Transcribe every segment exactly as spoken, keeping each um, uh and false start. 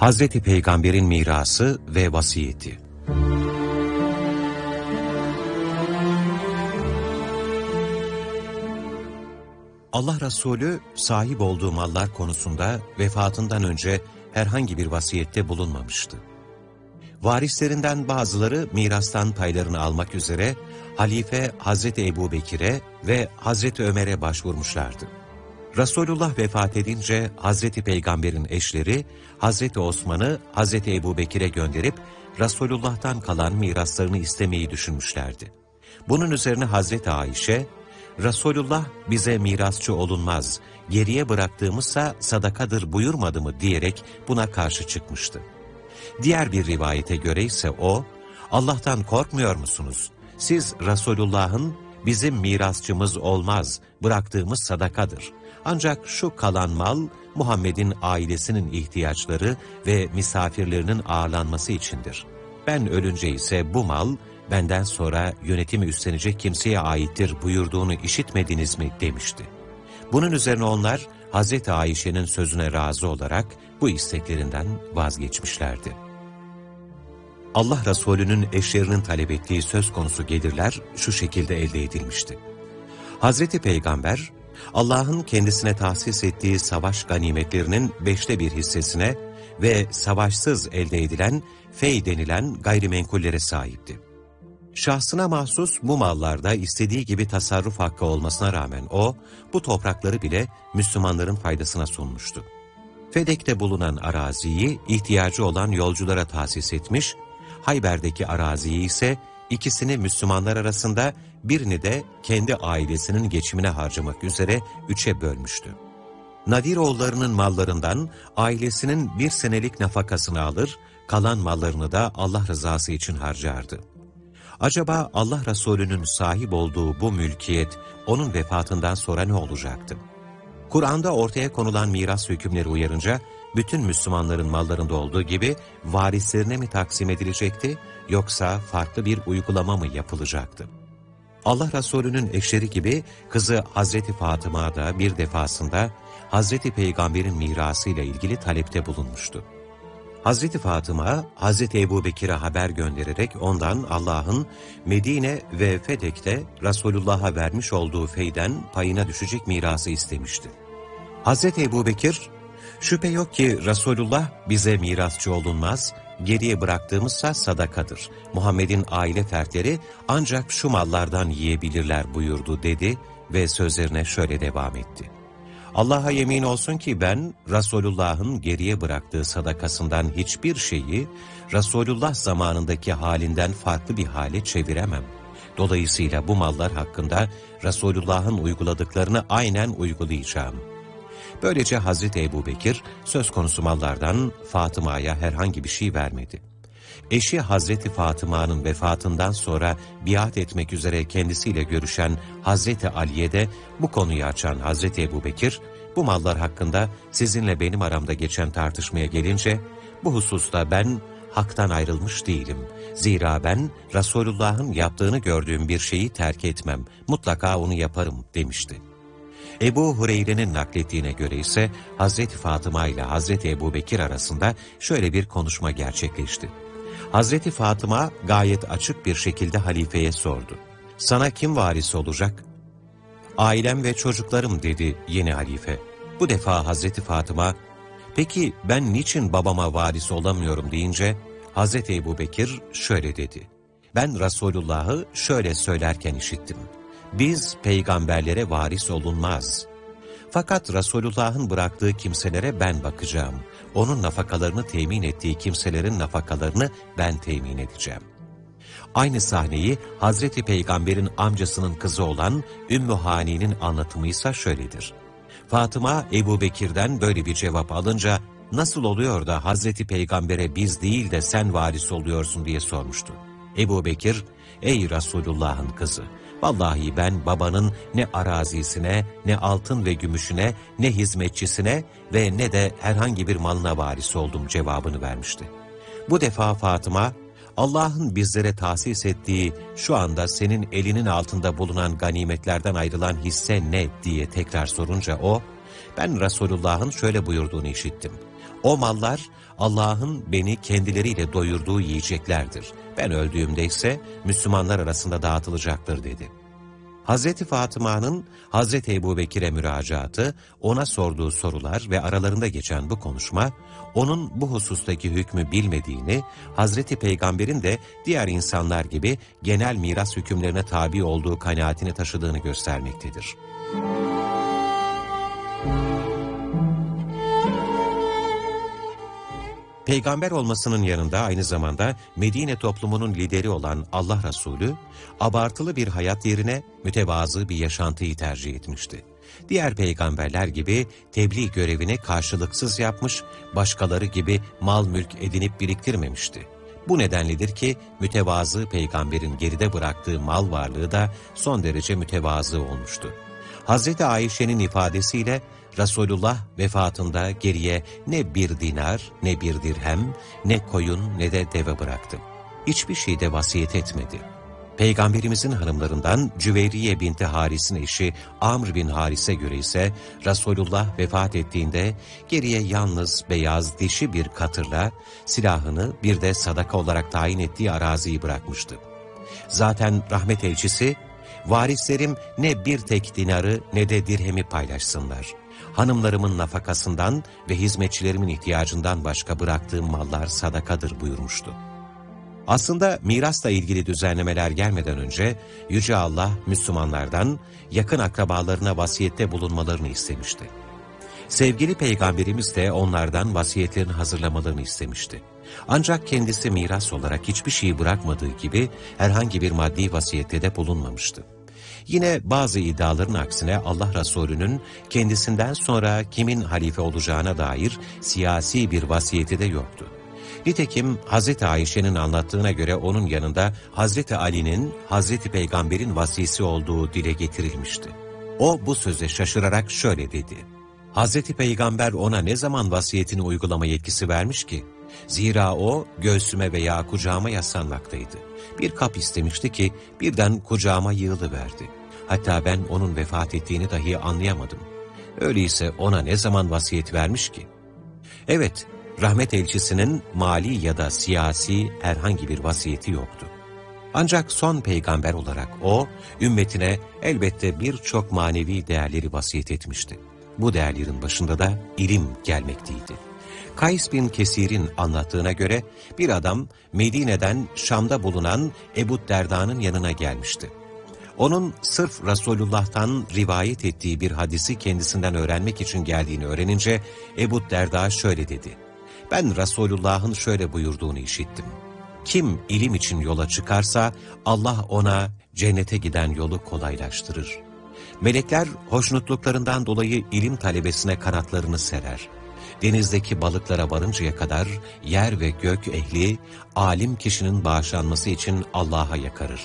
Hazreti Peygamber'in mirası ve vasiyeti. Allah Resulü sahip olduğu mallar konusunda vefatından önce herhangi bir vasiyette bulunmamıştı. Varislerinden bazıları mirastan paylarını almak üzere Halife Hazreti Ebubekir'e ve Hazreti Ömer'e başvurmuşlardı. Resulullah vefat edince Hazreti Peygamber'in eşleri Hazreti Osman'ı Hazreti Ebubekir'e gönderip Resulullah'tan kalan miraslarını istemeyi düşünmüşlerdi. Bunun üzerine Hazreti Ayşe, Resulullah bize mirasçı olunmaz, geriye bıraktığımızsa sadakadır buyurmadı mı diyerek buna karşı çıkmıştı. Diğer bir rivayete göre ise o, Allah'tan korkmuyor musunuz? Siz Resulullah'ın bizim mirasçımız olmaz, bıraktığımız sadakadır. Ancak şu kalan mal, Muhammed'in ailesinin ihtiyaçları ve misafirlerinin ağırlanması içindir. Ben ölünce ise bu mal, benden sonra yönetimi üstlenecek kimseye aittir buyurduğunu işitmediniz mi demişti. Bunun üzerine onlar, Hazreti Ayşe'nin sözüne razı olarak bu isteklerinden vazgeçmişlerdi. Allah Resulü'nün eşlerinin talep ettiği söz konusu gelirler şu şekilde elde edilmişti. Hazreti Peygamber, Allah'ın kendisine tahsis ettiği savaş ganimetlerinin beşte bir hissesine ve savaşsız elde edilen fey denilen gayrimenkullere sahipti. Şahsına mahsus bu mallarda istediği gibi tasarruf hakkı olmasına rağmen o, bu toprakları bile Müslümanların faydasına sunmuştu. Fedek'te bulunan araziyi ihtiyacı olan yolculara tahsis etmiş, Hayber'deki araziyi ise ikisini Müslümanlar arasında, birini de kendi ailesinin geçimine harcamak üzere üçe bölmüştü. Nadiroğullarının mallarından ailesinin bir senelik nafakasını alır, kalan mallarını da Allah rızası için harcardı. Acaba Allah Resulü'nün sahip olduğu bu mülkiyet onun vefatından sonra ne olacaktı? Kur'an'da ortaya konulan miras hükümleri uyarınca, bütün Müslümanların mallarında olduğu gibi varislerine mi taksim edilecekti, yoksa farklı bir uygulama mı yapılacaktı? Allah Resulü'nün eşleri gibi kızı Hazreti Fatıma da bir defasında Hazreti Peygamber'in mirasıyla ilgili talepte bulunmuştu. Hazreti Fatıma, Hazreti Ebubekir'e haber göndererek ondan Allah'ın Medine ve Fedek'te Resulullah'a vermiş olduğu feyden payına düşecek mirası istemişti. Hazreti Ebubekir, şüphe yok ki Resulullah bize mirasçı olunmaz, geriye bıraktığımızsa sadakadır. Muhammed'in aile fertleri ancak şu mallardan yiyebilirler buyurdu dedi ve sözlerine şöyle devam etti. Allah'a yemin olsun ki ben Resulullah'ın geriye bıraktığı sadakasından hiçbir şeyi Resulullah zamanındaki halinden farklı bir hale çeviremem. Dolayısıyla bu mallar hakkında Resulullah'ın uyguladıklarını aynen uygulayacağım. Böylece Hazreti Ebubekir söz konusu mallardan Fatıma'ya herhangi bir şey vermedi. Eşi Hazreti Fatıma'nın vefatından sonra biat etmek üzere kendisiyle görüşen Hazreti Ali'ye de bu konuyu açan Hazreti Ebubekir, bu mallar hakkında sizinle benim aramda geçen tartışmaya gelince, bu hususta ben haktan ayrılmış değilim. Zira ben Resulullah'ın yaptığını gördüğüm bir şeyi terk etmem, mutlaka onu yaparım demişti. Ebu Hureyre'nin naklettiğine göre ise Hazreti Fatıma ile Hazreti Ebubekir arasında şöyle bir konuşma gerçekleşti. Hazreti Fatıma gayet açık bir şekilde halifeye sordu. Sana kim varis olacak? Ailem ve çocuklarım dedi yeni halife. Bu defa Hazreti Fatıma, peki ben niçin babama varis olamıyorum deyince Hazreti Ebubekir şöyle dedi. Ben Resulullah'ı şöyle söylerken işittim. Biz peygamberlere varis olunmaz. Fakat Resulullah'ın bıraktığı kimselere ben bakacağım. Onun nafakalarını temin ettiği kimselerin nafakalarını ben temin edeceğim. Aynı sahneyi Hazreti Peygamber'in amcasının kızı olan Ümmü Hani'nin anlatımı ise şöyledir. Fatıma Ebubekir'den böyle bir cevap alınca nasıl oluyor da Hazreti Peygamber'e biz değil de sen varis oluyorsun diye sormuştu. Ebubekir, ey Resulullah'ın kızı, vallahi ben babanın ne arazisine, ne altın ve gümüşüne, ne hizmetçisine ve ne de herhangi bir malına varis oldum cevabını vermişti. Bu defa Fatıma, Allah'ın bizlere tahsis ettiği şu anda senin elinin altında bulunan ganimetlerden ayrılan hisse ne diye tekrar sorunca o, Ben Resulullah'ın şöyle buyurduğunu işittim. O mallar Allah'ın beni kendileriyle doyurduğu yiyeceklerdir. Ben öldüğümde ise Müslümanlar arasında dağıtılacaktır dedi. Hazreti Fatıma'nın Hazreti Ebubekir'e müracaatı, ona sorduğu sorular ve aralarında geçen bu konuşma, onun bu husustaki hükmü bilmediğini, Hazreti Peygamber'in de diğer insanlar gibi genel miras hükümlerine tabi olduğu kanaatini taşıdığını göstermektedir. Peygamber olmasının yanında aynı zamanda Medine toplumunun lideri olan Allah Resulü, abartılı bir hayat yerine mütevazı bir yaşantıyı tercih etmişti. Diğer peygamberler gibi tebliğ görevini karşılıksız yapmış, başkaları gibi mal mülk edinip biriktirmemişti. Bu nedenledir ki mütevazı peygamberin geride bıraktığı mal varlığı da son derece mütevazı olmuştu. Hazreti Ayşe'nin ifadesiyle, Resulullah vefatında geriye ne bir dinar, ne bir dirhem, ne koyun ne de deve bıraktı. Hiçbir şeyde vasiyet etmedi. Peygamberimizin hanımlarından Cüveyriye binti Haris'in eşi Amr bin Haris'e göre ise Resulullah vefat ettiğinde geriye yalnız beyaz dişi bir katırla silahını bir de sadaka olarak tayin ettiği araziyi bırakmıştı. Zaten rahmet elçisi, varislerim ne bir tek dinarı ne de dirhemi paylaşsınlar. Hanımlarımın nafakasından ve hizmetçilerimin ihtiyacından başka bıraktığım mallar sadakadır buyurmuştu. Aslında mirasla ilgili düzenlemeler gelmeden önce Yüce Allah Müslümanlardan yakın akrabalarına vasiyette bulunmalarını istemişti. Sevgili Peygamberimiz de onlardan vasiyetlerini hazırlamalarını istemişti. Ancak kendisi miras olarak hiçbir şeyi bırakmadığı gibi herhangi bir maddi vasiyette de bulunmamıştı. Yine bazı iddiaların aksine Allah Resulü'nün kendisinden sonra kimin halife olacağına dair siyasi bir vasiyeti de yoktu. Nitekim Hazreti Ayşe'nin anlattığına göre onun yanında Hazreti Ali'nin Hazreti Peygamber'in vasisi olduğu dile getirilmişti. O bu söze şaşırarak şöyle dedi: Hazreti Peygamber ona ne zaman vasiyetini uygulama yetkisi vermiş ki? Zira o göğsüme veya kucağıma yaslanmaktaydı. Bir kap istemişti ki birden kucağıma yığılıverdi. Hatta ben onun vefat ettiğini dahi anlayamadım. Öyleyse ona ne zaman vasiyet vermiş ki? Evet, rahmet elçisinin mali ya da siyasi herhangi bir vasiyeti yoktu. Ancak son peygamber olarak o, ümmetine elbette birçok manevi değerleri vasiyet etmişti. Bu değerlerin başında da ilim gelmekteydi. Kays bin Kesir'in anlattığına göre bir adam Medine'den Şam'da bulunan Ebu Derda'nın yanına gelmişti. Onun sırf Resulullah'tan rivayet ettiği bir hadisi kendisinden öğrenmek için geldiğini öğrenince Ebu Derda şöyle dedi: Ben Resulullah'ın şöyle buyurduğunu işittim. Kim ilim için yola çıkarsa Allah ona cennete giden yolu kolaylaştırır. Melekler hoşnutluklarından dolayı ilim talebesine kanatlarını serer. Denizdeki balıklara varıncaya kadar yer ve gök ehli, alim kişinin bağışlanması için Allah'a yakarır.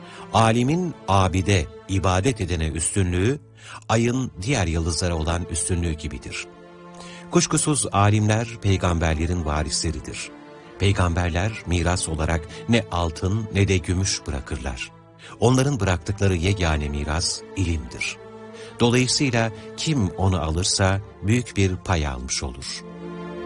Alimin abide, ibadet edene üstünlüğü, ayın diğer yıldızlara olan üstünlüğü gibidir. Kuşkusuz alimler peygamberlerin varisleridir. Peygamberler miras olarak ne altın ne de gümüş bırakırlar. Onların bıraktıkları yegane miras ilimdir. Dolayısıyla kim onu alırsa büyük bir pay almış olur.